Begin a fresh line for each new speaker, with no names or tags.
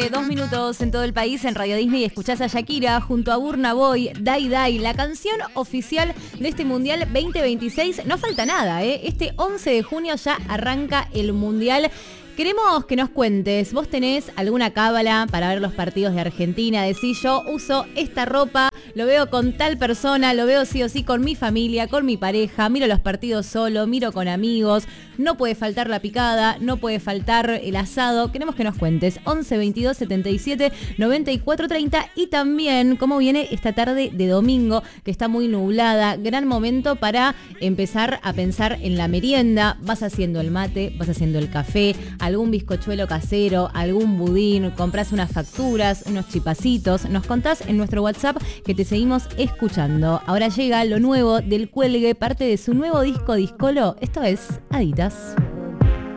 2 minutos en todo el país en Radio Disney. Escuchás a Shakira junto a Burna Boy, Die Die, la canción oficial de este Mundial 2026. No falta nada, ¿eh? Este 11 de junio ya arranca el Mundial. Queremos que nos cuentes, ¿vos tenés alguna cábala para ver los partidos de Argentina? Decís, yo uso esta ropa, lo veo con tal persona, lo veo sí o sí con mi familia, con mi pareja, miro los partidos solo, miro con amigos, no puede faltar la picada, no puede faltar el asado. Queremos que nos cuentes, 11 22 77 94 30 y también cómo viene esta tarde de domingo, que está muy nublada, gran momento para empezar a pensar en la merienda. Vas haciendo el mate, vas haciendo el café, algún bizcochuelo casero, algún budín, comprás unas facturas, unos chipacitos, nos contás en nuestro WhatsApp que te seguimos escuchando. Ahora llega lo nuevo del Cuelgue, parte de su nuevo disco Discolo. Esto es Aditas.